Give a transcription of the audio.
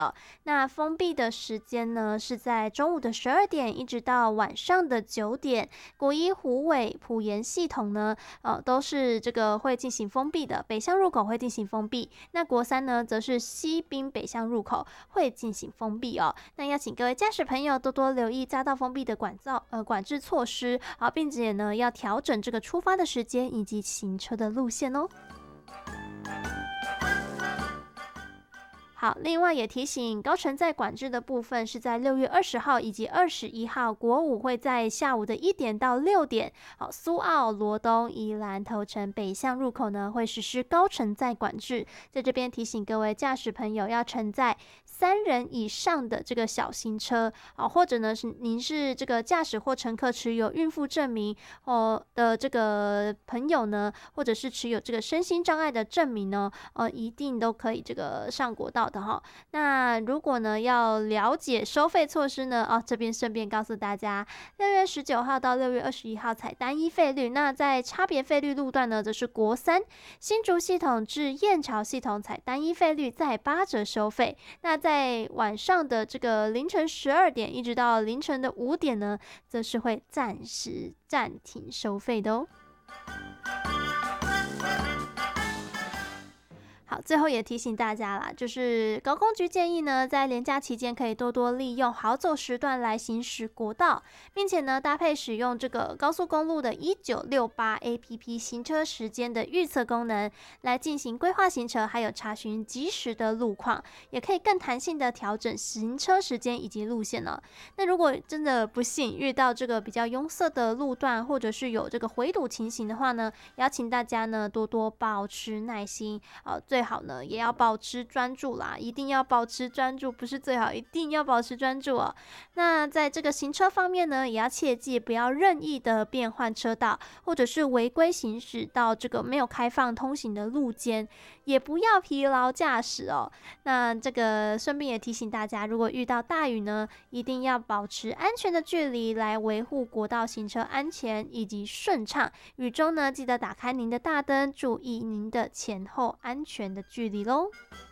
那封闭的时间呢，是在中午的12点一直到晚上的9点。国一、虎尾、埔盐系统呢，都是这个会进行封闭的，北向入口会进行封闭。那国三呢，则是西滨北向入口会进行封闭哦。那要请各位驾驶朋友多多留意匝道封闭的管制措施，好，并且呢要调整这个出发的时间以及行车的路线哦。好，另外也提醒，高乘载管制的部分是在6月20号以及21号，国五会在下午的1点到6点。好，苏澳、罗东、宜兰、头城北向入口呢会实施高乘载管制。在这边提醒各位驾驶朋友，要乘载3人以上的这个小型车，或者呢是您是这个驾驶或乘客持有孕妇证明的这个朋友呢，或者是持有这个身心障碍的证明呢，一定都可以这个上国道的哈。那如果呢要了解收费措施呢，这边顺便告诉大家，6月19号到6月21号采单一费率，那在差别费率路段呢，则是国三新竹系统至燕巢系统采单一费率，再8折收费。那在晚上的这个凌晨12点一直到凌晨的5点呢，则是会暂时暂停收费的哦。好，最后也提醒大家啦，就是高工局建议呢，在连假期间可以多多利用好走时段来行驶国道，并且呢搭配使用这个高速公路的1968 APP 行车时间的预测功能，来进行规划行程，还有查询即时的路况，也可以更弹性的调整行车时间以及路线哦。那如果真的不幸遇到这个比较拥塞的路段，或者是有这个回堵情形的话呢，也要请大家呢多多保持耐心，最好呢也要保持专注啦，一定要保持专注，不是最好，一定要保持专注哦。那在这个行车方面呢，也要切记不要任意的变换车道，或者是违规行驶到这个没有开放通行的路肩，也不要疲劳驾驶哦。那这个顺便也提醒大家，如果遇到大雨呢，一定要保持安全的距离来维护国道行车安全以及顺畅。雨中呢，记得打开您的大灯，注意您的前后安全的距离咯。